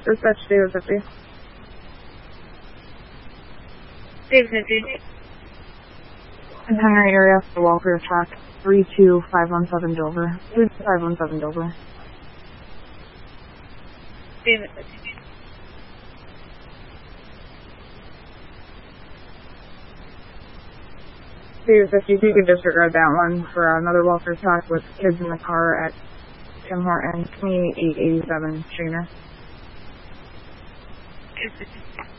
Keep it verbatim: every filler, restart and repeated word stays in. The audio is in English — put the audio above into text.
Dispatch David fifty. David fifty. In Henry area for welfare track three two five one seven Dover. three two five one seven Dover. David fifty. David fifty, you can disregard that one for another welfare track with kids in the car at Tim Horton, twenty-eight eighty-seven Shaner. David fifty.